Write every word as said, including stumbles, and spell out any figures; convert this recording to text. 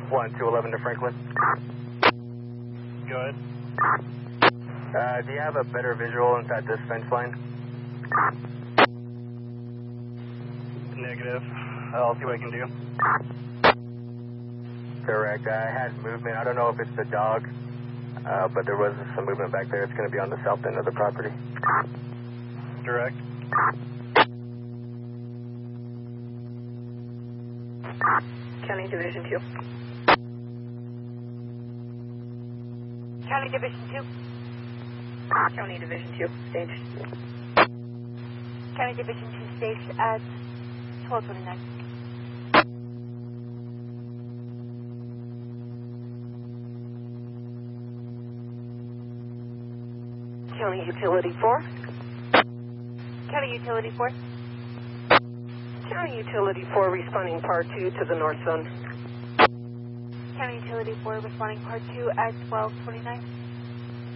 one two eleven to Franklin. Go ahead. Uh, do you have a better visual inside this fence line? Negative. I'll see what I can do. Correct. I had movement. I don't know if it's the dog, uh, but there was some movement back there. It's going to be on the south end of the property. Direct. County Division two. County Division two. County Division two, stage. County Division two, stage at twelve twenty-nine. County Utility four. County Utility four. County Utility four responding par two to the north zone. County Utility four responding part two at twelve twenty-nine.